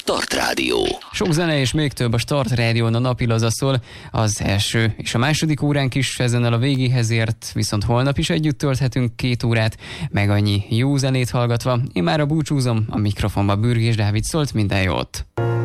Start Rádió. Sok zene és még több a Start Rádión a napilaza szól. Az első és a második óránk is ezennel a végéhez ért, viszont holnap is együtt tölthetünk 2 órát, meg annyi jó zenét hallgatva. Én már búcsúzom, a mikrofonba Bürgés Dávid szólt, minden jót!